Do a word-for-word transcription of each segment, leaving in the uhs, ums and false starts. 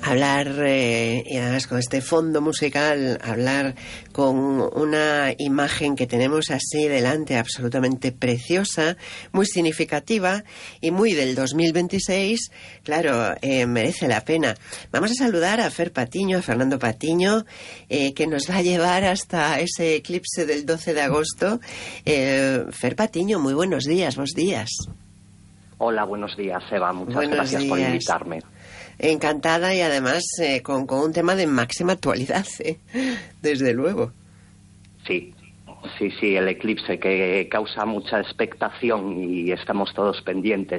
hablar, eh, y además con este fondo musical, hablar con una imagen que tenemos así delante, absolutamente preciosa, muy significativa y muy del dos mil veintiséis, claro, eh, merece la pena. Vamos a saludar a Fer Patiño, a Fernando Patiño, eh, que nos va a llevar hasta ese eclipse del doce de agosto. Eh, Fer Patiño, muy buenos días, buenos días. Hola, buenos días, Eva. Muchas buenos gracias días. por invitarme. Encantada y además eh, con, con un tema de máxima actualidad, ¿eh? Desde luego. Sí, sí, sí, el eclipse que causa mucha expectación y estamos todos pendientes.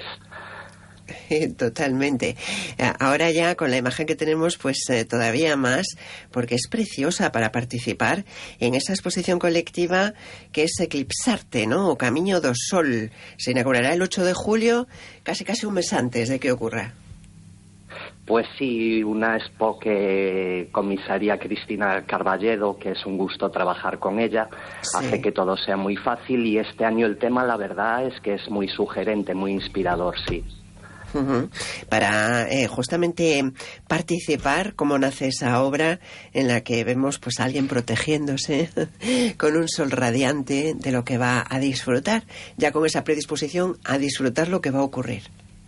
Totalmente. Ahora ya con la imagen que tenemos, pues eh, todavía más, porque es preciosa para participar en esa exposición colectiva que es Eclipsarte, ¿no? O Camiño do Sol. Se inaugurará el ocho de julio, casi casi un mes antes de que ocurra. Pues sí, una expo que comisaría Cristina Carballedo, que es un gusto trabajar con ella, sí. Hace que todo sea muy fácil y este año el tema, la verdad, es que es muy sugerente, muy inspirador, sí. Uh-huh. Para eh, justamente participar, cómo nace esa obra en la que vemos pues a alguien protegiéndose con un sol radiante de lo que va a disfrutar, ya con esa predisposición a disfrutar lo que va a ocurrir.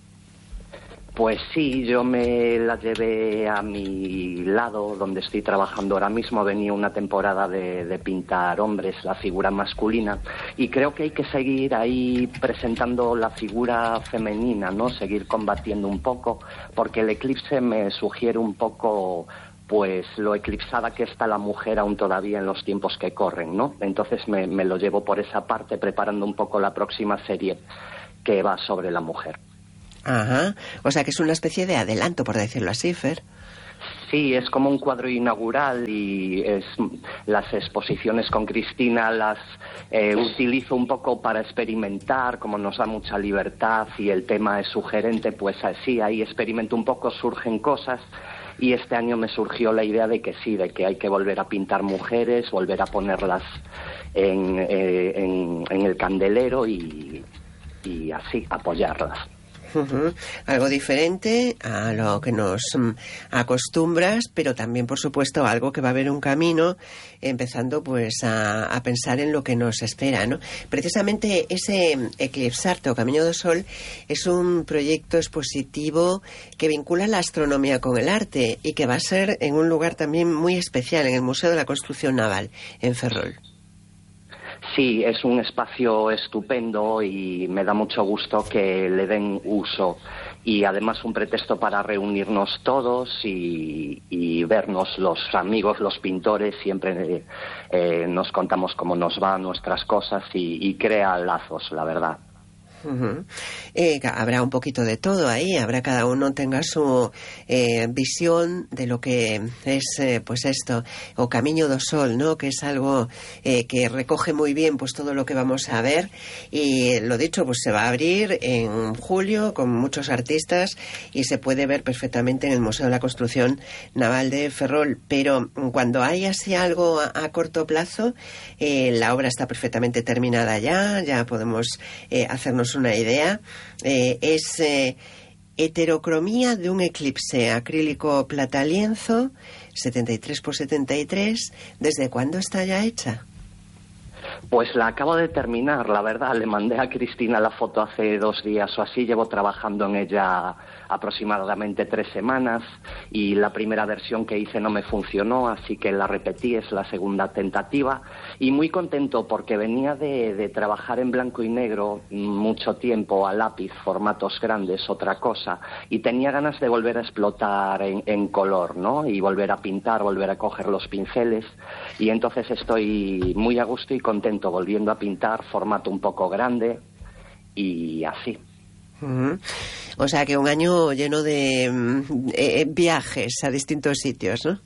Pues sí, yo me la llevé a mi lado, donde estoy trabajando ahora mismo. Venía una temporada de, de pintar hombres, la figura masculina, y creo que hay que seguir ahí presentando la figura femenina, ¿no? Seguir combatiendo un poco, porque el eclipse me sugiere un poco pues lo eclipsada que está la mujer aún todavía en los tiempos que corren, ¿no? Entonces me, me lo llevo por esa parte, preparando un poco la próxima serie que va sobre la mujer. Ajá, o sea que es una especie de adelanto, por decirlo así, Fer. Sí, es como un cuadro inaugural y es, las exposiciones con Cristina las eh, utilizo un poco para experimentar, como nos da mucha libertad y el tema es sugerente, pues así, ahí experimento un poco, surgen cosas y este año me surgió la idea de que sí, de que hay que volver a pintar mujeres, volver a ponerlas en, eh, en, en el candelero y, y así, apoyarlas. Uh-huh. Algo diferente a lo que nos um, acostumbras, pero también, por supuesto, algo que va a haber un camino, empezando pues a, a pensar en lo que nos espera, ¿no? Precisamente ese Eclipsarte o Camiño do Sol es un proyecto expositivo que vincula la astronomía con el arte y que va a ser en un lugar también muy especial, en el Museo de la Construcción Naval, en Ferrol. Sí, es un espacio estupendo y me da mucho gusto que le den uso y además un pretexto para reunirnos todos y, y vernos los amigos, los pintores, siempre eh, nos contamos cómo nos van nuestras cosas y, y crea lazos, la verdad. Uh-huh. Eh, habrá un poquito de todo ahí, habrá cada uno tenga su eh, visión de lo que es eh, pues esto, o Camiño do Sol, ¿no? Que es algo eh, que recoge muy bien pues todo lo que vamos a ver y lo dicho, pues se va a abrir en julio con muchos artistas y se puede ver perfectamente en el Museo de la Construcción Naval de Ferrol, pero cuando hay así algo a, a corto plazo, eh, la obra está perfectamente terminada ya, ya podemos eh, hacernos una idea, eh, es eh, heterocromía de un eclipse, acrílico plata lienzo, setenta y tres por setenta y tres. ¿Desde cuándo está ya hecha? Pues la acabo de terminar, la verdad, le mandé a Cristina la foto hace dos días o así, llevo trabajando en ella aproximadamente tres semanas y la primera versión que hice no me funcionó, así que la repetí, es la segunda tentativa y muy contento porque venía de, de trabajar en blanco y negro mucho tiempo a lápiz, formatos grandes, otra cosa, y tenía ganas de volver a explotar en, en color, ¿no? Y volver a pintar, volver a coger los pinceles y entonces estoy muy a gusto y contento volviendo a pintar, formato un poco grande y así. Uh-huh. O sea que un año lleno de eh, viajes a distintos sitios, ¿no?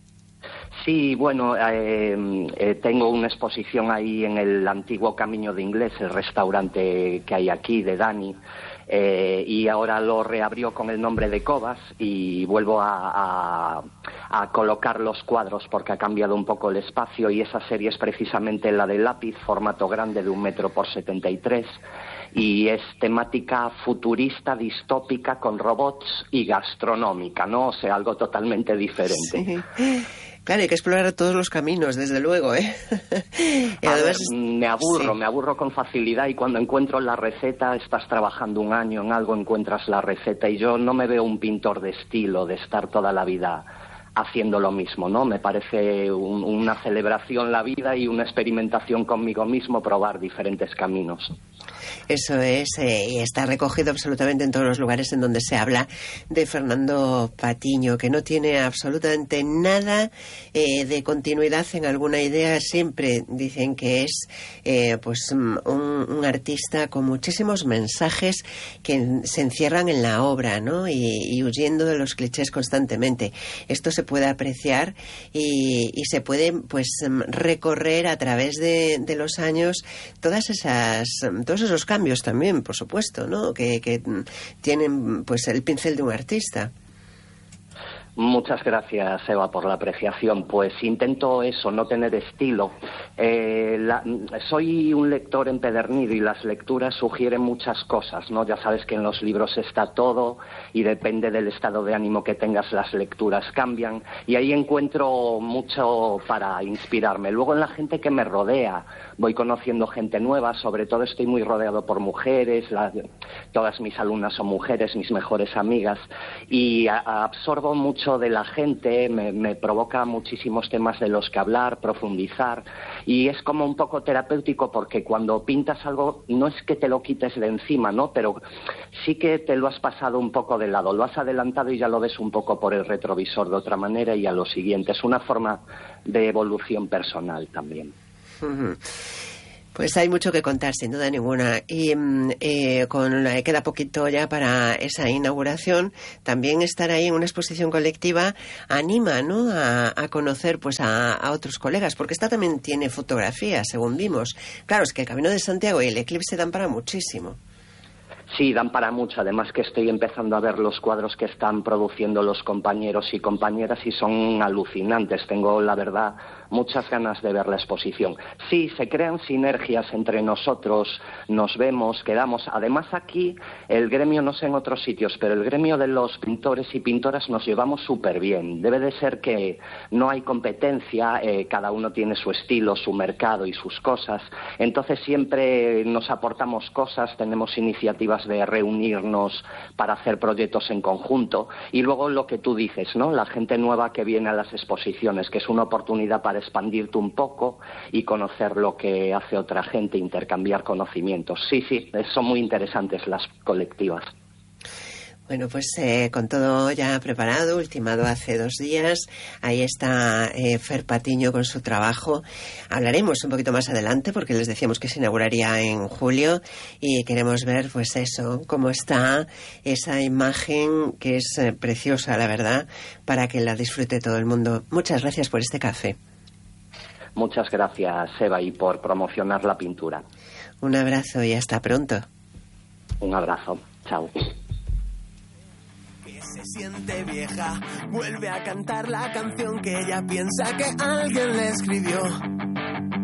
Sí, bueno, eh, eh, tengo una exposición ahí en el antiguo Camiño de Inglés, el restaurante que hay aquí de Dani. Eh, y ahora lo reabrió con el nombre de Cobas y vuelvo a, a, a colocar los cuadros porque ha cambiado un poco el espacio, y esa serie es precisamente la de lápiz, formato grande de un metro por setenta y tres, y es temática futurista, distópica, con robots y gastronómica, ¿no? O sea, algo totalmente diferente. Sí. Claro, hay que explorar todos los caminos, desde luego, ¿eh? Y además, ver, me aburro, sí. me aburro con facilidad, y cuando encuentro la receta, estás trabajando un año en algo, encuentras la receta, y yo no me veo un pintor de estilo, de estar toda la vida haciendo lo mismo, ¿no? Me parece un, una celebración la vida y una experimentación conmigo mismo, probar diferentes caminos. Eso es, eh, y está recogido absolutamente en todos los lugares en donde se habla de Fernando Patiño, que no tiene absolutamente nada eh, de continuidad en alguna idea. Siempre dicen que es eh, pues un, un artista con muchísimos mensajes que se encierran en la obra, ¿no? Y, y huyendo de los clichés constantemente. Esto se puede apreciar y, y se puede pues recorrer a través de, de los años todas esas, todos esos cambios también, por supuesto, ¿no? Que, que tienen pues el pincel de un artista. Muchas gracias, Eva, por la apreciación. Pues intento eso, no tener estilo. Eh, la, soy un lector empedernido y las lecturas sugieren muchas cosas, ¿no? Ya sabes que en los libros está todo y depende del estado de ánimo que tengas, las lecturas cambian, y ahí encuentro mucho para inspirarme. Luego en la gente que me rodea voy conociendo gente nueva, sobre todo estoy muy rodeado por mujeres, la, todas mis alumnas son mujeres, mis mejores amigas, y a, absorbo mucho de la gente, me, me provoca muchísimos temas de los que hablar, profundizar, y es como un poco terapéutico porque cuando pintas algo no es que te lo quites de encima, ¿no? Pero sí que te lo has pasado un poco de lado, lo has adelantado y ya lo ves un poco por el retrovisor de otra manera, y a lo siguiente. Es una forma de evolución personal también. Uh-huh. Pues hay mucho que contar, sin duda ninguna. Y eh, con la, queda poquito ya para esa inauguración. También estar ahí en una exposición colectiva anima, ¿no?, a, a conocer pues a, a otros colegas, porque esta también tiene fotografía, según vimos. Claro, es que el Camino de Santiago y el Eclipse dan para muchísimo. Sí, dan para mucho. Además que estoy empezando a ver los cuadros que están produciendo los compañeros y compañeras y son alucinantes. Tengo, la verdad, muchas ganas de ver la exposición. Sí, se crean sinergias entre nosotros, nos vemos, quedamos. Además aquí, el gremio, no sé en otros sitios, pero el gremio de los pintores y pintoras nos llevamos súper bien. Debe de ser que no hay competencia, eh, cada uno tiene su estilo, su mercado y sus cosas. Entonces siempre nos aportamos cosas, tenemos iniciativas de reunirnos para hacer proyectos en conjunto, y luego lo que tú dices, ¿no?, la gente nueva que viene a las exposiciones, que es una oportunidad para expandirte un poco y conocer lo que hace otra gente, intercambiar conocimientos. Sí, sí, son muy interesantes las colectivas. Bueno, pues eh, con todo ya preparado, ultimado hace dos días, ahí está eh, Fer Patiño con su trabajo. Hablaremos un poquito más adelante porque les decíamos que se inauguraría en julio y queremos ver pues eso, cómo está esa imagen que es eh, preciosa, la verdad, para que la disfrute todo el mundo. Muchas gracias por este café. Muchas gracias, Eva, y por promocionar la pintura. Un abrazo y hasta pronto. Un abrazo. Chao. Se siente vieja, vuelve a cantar la canción que ella piensa que alguien le escribió.